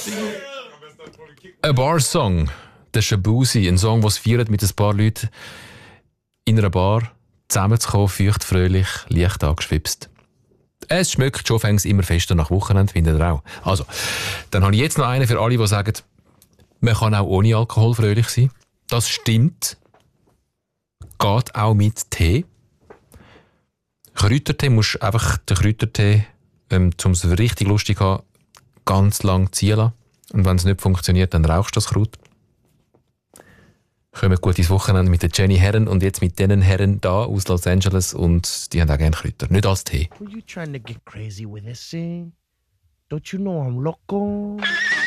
Ein Bar-Song, der Shabuzi, ein Song, der es feiert, mit ein paar Leuten in einer Bar zusammenzukommen, feucht, fröhlich, leicht angeschwipst. Es schmeckt schon fängs immer fester nach Wochenende, findet ihr auch. Also, dann habe ich jetzt noch einen für alle, die sagen, man kann auch ohne Alkohol fröhlich sein. Das stimmt. Geht auch mit Tee. Kräutertee musst einfach den Kräutertee, um es richtig lustig zu haben, ganz lang ziehen lassen. Und wenn es nicht funktioniert, dann rauchst du das Kraut. Kommen gut ins Wochenende mit der Jenny Herren und jetzt mit diesen Herren da aus Los Angeles und die haben auch gerne Kräuter, nicht als Tee. Were you trying to get crazy with this thing? Don't you know I'm loco?